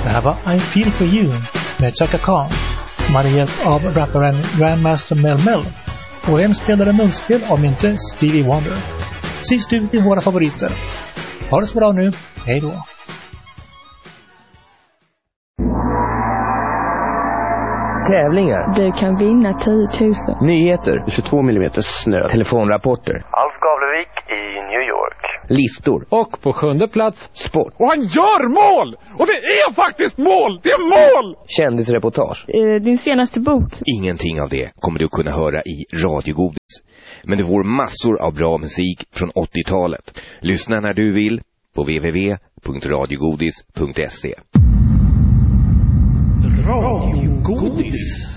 Det här var I Feel For You med Chaka Khan, som hade hjälp av rapparen Grandmaster Mel Mel. Och vem spelade munspel om inte Stevie Wonder? Sist ut i våra favoriter. Ha det så bra nu. Hej då. Tävlingar. Du kan vinna 10 000. Nyheter. 22 mm snö. Telefonrapporter. Alf Gavlevik i New York. Listor. Och på 7:e plats, sport. Och han gör mål! Och det är faktiskt mål! Det är mål! Kändisreportage. Din senaste bok. Ingenting av det kommer du att kunna höra i radiogodis. Men det vore massor av bra musik från 80-talet. Lyssna när du vill på www.radiogodis.se. Radiogodis.